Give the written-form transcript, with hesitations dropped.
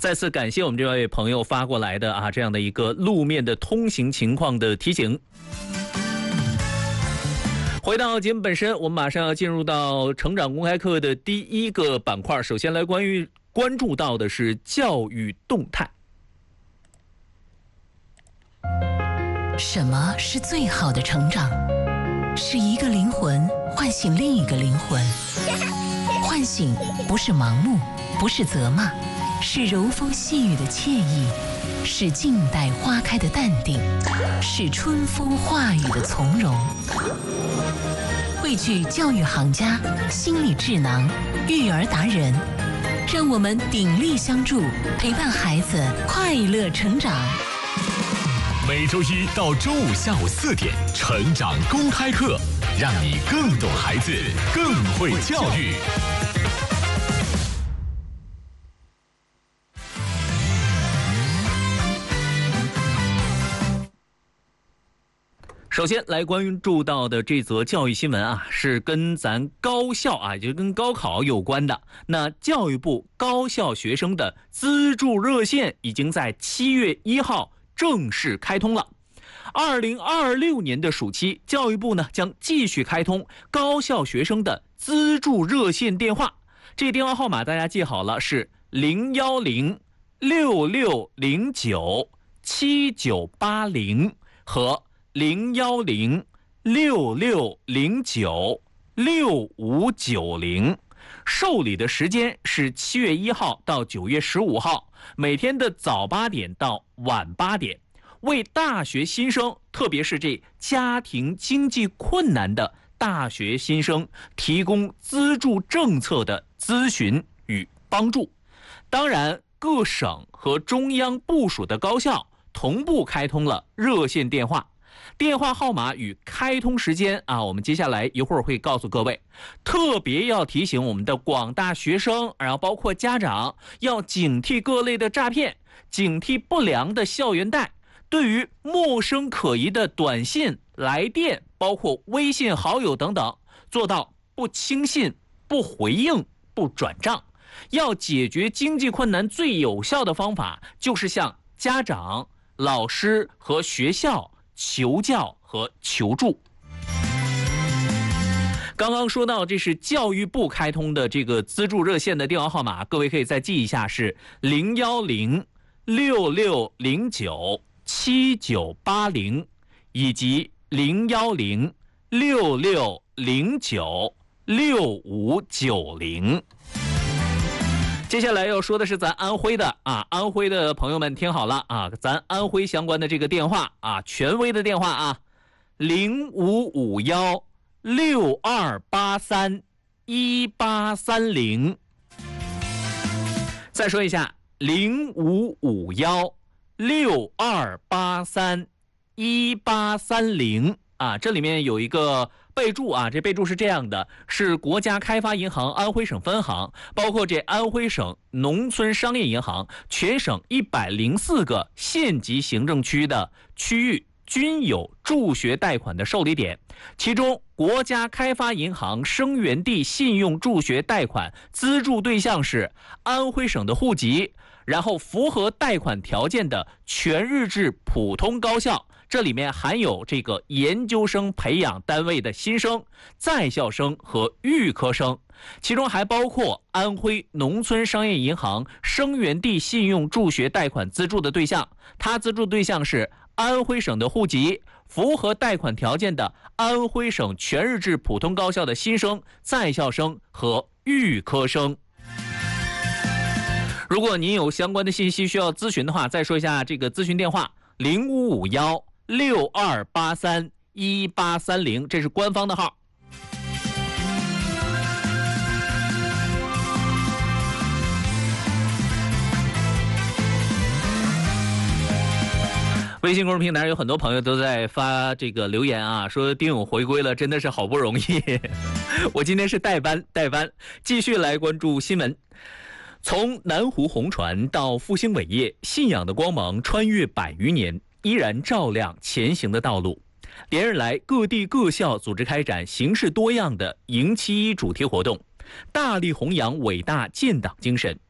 再次感谢我们这位朋友发过来的这样的一个路面的通行情况的提醒。回到节目本身，我们马上要进入到成长公开课的第一个板块。首先来关注到的是教育动态。 什么是最好的成长？是一个灵魂唤醒另一个灵魂。唤醒不是盲目，不是责骂，是柔风细雨的惬意，是静待花开的淡定，是春风化雨的从容。汇聚教育行家、心理智囊、育儿达人，让我们鼎力相助，陪伴孩子快乐成长。 每周一到周五下午4点，成长公开课，让你更懂孩子，更会教育。 首先来关注到的这则教育新闻是跟咱高校也就是跟高考有关的。那教育部高校学生的资助热线已经在7月1号正式开通了。2026年的暑期，教育部呢将继续开通高校学生的资助热线电话。这电话号码大家记好了，是01066097980和01066096590，受理的时间是7月1号到9月15号，每天的早8点到晚8点，为大学新生，特别是这家庭经济困难的大学新生提供资助政策的咨询与帮助。当然，各省和中央部属的高校同步开通了热线电话。电话号码与开通时间我们接下来一会儿会告诉各位。特别要提醒我们的广大学生，然后包括家长，要警惕各类的诈骗，警惕不良的校园贷。对于陌生可疑的短信、来电，包括微信好友等等，做到不轻信、不回应、不转账。要解决经济困难最有效的方法，就是向家长、老师和学校求教和求助。刚刚说到这是教育部开通的这个资助热线的电话号码，各位可以再记一下，是01066097980以及01066096590。接下来要说的是咱安徽的安徽的朋友们听好了咱安徽相关的这个电话权威的电话055162831830。再说一下055162831830这里面有一个备注这备注是这样的，是国家开发银行安徽省分行，包括这安徽省农村商业银行全省104个县级行政区的区域均有助学贷款的受理点，其中国家开发银行生源地信用助学贷款资助对象是安徽省的户籍，然后符合贷款条件的全日制普通高校，这里面含有这个研究生培养单位的新生、在校生和预科生，其中还包括安徽农村商业银行生源地信用助学贷款资助的对象，它资助对象是安徽省的户籍，符合贷款条件的安徽省全日制普通高校的新生、在校生和预科生。如果您有相关的信息需要咨询的话，再说一下这个咨询电话055162831830，这是官方的号。微信公众平台有很多朋友都在发这个留言说丁勇回归了，真的是好不容易。我今天是代班，继续来关注新闻。从南湖红船到复兴伟业，信仰的光芒穿越100余年，依然照亮前行的道路。连日来，各地各校组织开展形式多样的迎7·1主题活动，大力弘扬伟大建党精神，